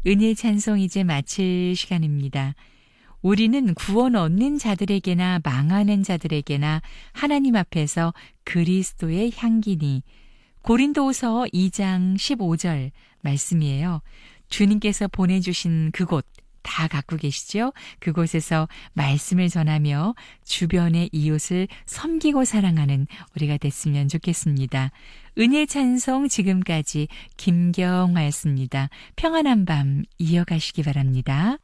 은혜의 찬송 이제 마칠 시간입니다. 우리는 구원 얻는 자들에게나 망하는 자들에게나 하나님 앞에서 그리스도의 향기니 고린도후서 2장 15절 말씀이에요. 주님께서 보내주신 그곳 다 갖고 계시죠? 그곳에서 말씀을 전하며 주변의 이웃을 섬기고 사랑하는 우리가 됐으면 좋겠습니다. 은혜 찬송 지금까지 김경화였습니다. 평안한 밤 이어가시기 바랍니다.